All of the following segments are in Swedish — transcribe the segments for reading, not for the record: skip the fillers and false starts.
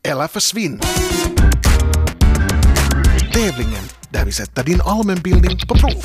eller försvinn. Tävlingen där vi sätter din allmänbildning på prov.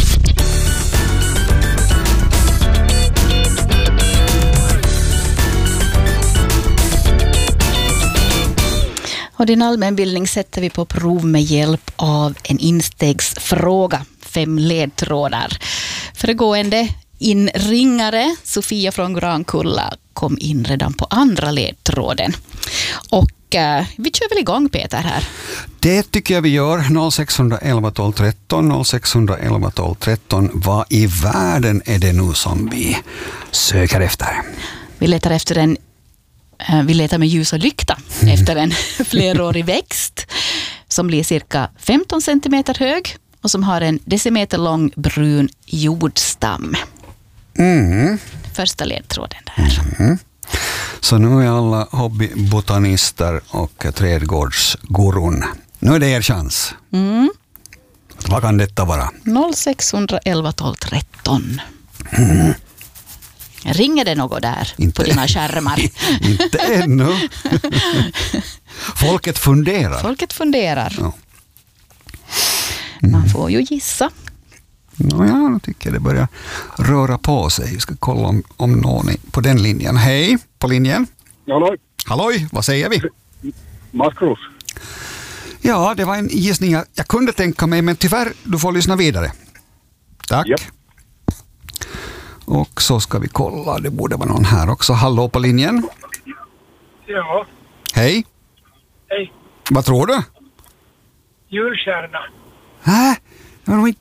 Och din allmänbildning sätter vi på prov med hjälp av en instegsfråga. 5 ledtrådar. Föregående inringare, Sofia från Grankulla, kom in redan på andra ledtråden. Och vi kör väl igång, Peter, här. Det tycker jag vi gör. 0611 12 13, 0611 12 13. Vad i världen är det nu som vi söker efter? Vi letar med ljus och lykta efter en flerårig växt som blir cirka 15 centimeter hög och som har en decimeter lång brun jordstam. Första ledtråden där. Så nu är alla hobbybotanister och trädgårdsgurun. Nu är det er chans. Vad kan detta vara? 0611 12 13. Ringer det något där inte, på dina skärmar? Inte ännu. Folket funderar. Ja. Man får ju gissa. Ja, jag tycker det börjar röra på sig. Jag ska kolla om någon är på den linjen. Hej, på linjen. Halloj, vad säger vi? Maskros. Ja, det var en gissning jag kunde tänka mig, men tyvärr, du får lyssna vidare. Tack. Yep. Och så ska vi kolla, det borde vara någon här också. Hallå på linjen. Ja. Hej. Hej. Vad tror du? Julstjärna. Det var nog inte